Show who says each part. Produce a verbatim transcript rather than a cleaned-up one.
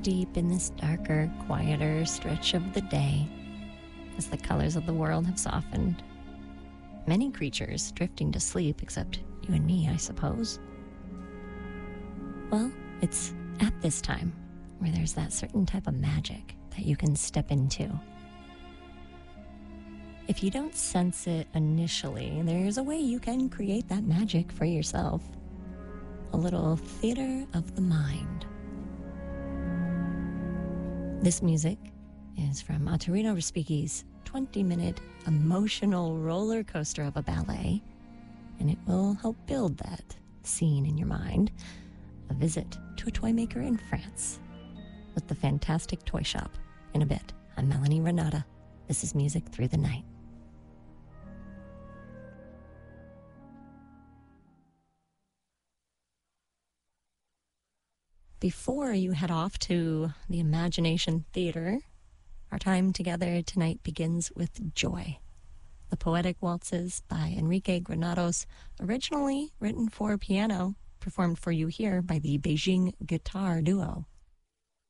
Speaker 1: deep in this darker, quieter stretch of the day, as the colors of the world have softened. Many creatures drifting to sleep, except you and me, I suppose. Well, it's at this time where there's that certain type of magic that you can step into. If you don't sense it initially, there's a way you can create that magic for yourself. A little theater of the mind. This music is from Aturino Respighi's twenty-minute emotional roller coaster of a ballet, and it will help build that scene in your mind. A visit to a toy maker in France with the Fantastic Toy Shop. In a bit, I'm Melanie Renata. This is Music Through the Night. Before you head off to the Imagination Theater, our time together tonight begins with Joy, the Poetic Waltzes by Enrique Granados, originally written for piano, performed for you here by the Beijing Guitar Duo.